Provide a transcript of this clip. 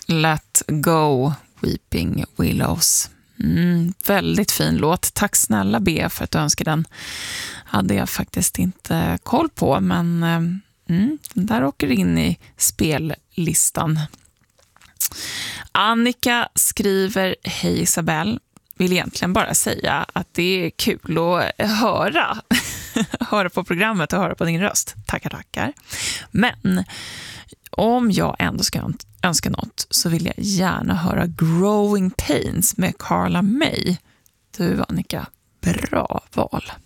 Let Go, Weeping Willows. Väldigt fin låt. Tack snälla Bea för att du önskade den. Hade jag faktiskt inte koll på, men den där åker in i spellistan. Annika skriver: Hej Isabelle, vill egentligen bara säga att det är kul att höra på programmet och höra på din röst. Tackar. Men om jag ändå ska önska något så vill jag gärna höra Growing Pains med Carla May. Du Annika, bra val.